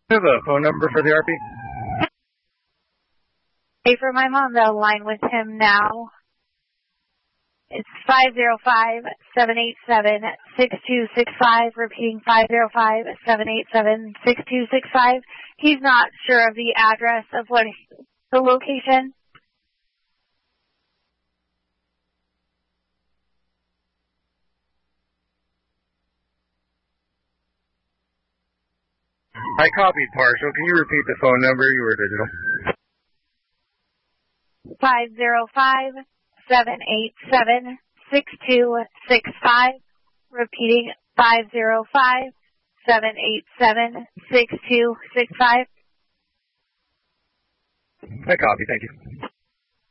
I have a phone number for the RP. Hey, for my mom, the line with him now. It's 505-787-6265, repeating 505-787-6265. He's not sure of the address of the location. I copied partial. Can you repeat the phone number? You were digital. 505-787-6265, repeating 505-787-6265. I copy. Thank you.